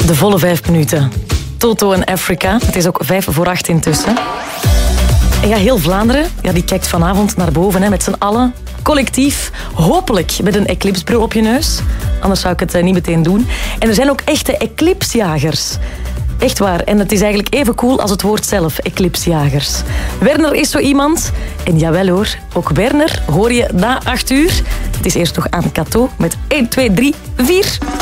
De volle 5 minuten. Toto en Africa. Het is ook 7:55 intussen. En ja, heel Vlaanderen die kijkt vanavond naar boven met z'n allen. Collectief. Hopelijk met een eclipsebril op je neus. Anders zou ik het niet meteen doen. En er zijn ook echte eclipsjagers. Echt waar. En het is eigenlijk even cool als het woord zelf, eclipsjagers. Werner is zo iemand. En jawel hoor, ook Werner hoor je na 8 uur. Het is eerst nog aan Cato met 1, 2, 3, 4.